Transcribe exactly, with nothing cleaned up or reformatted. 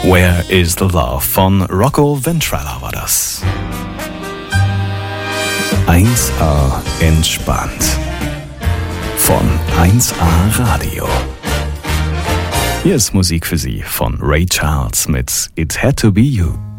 Where is the Love von Rocco Ventrella war das. eins a entspannt von eins a Radio. Hier ist Musik für Sie von Ray Charles mit It Had to Be You.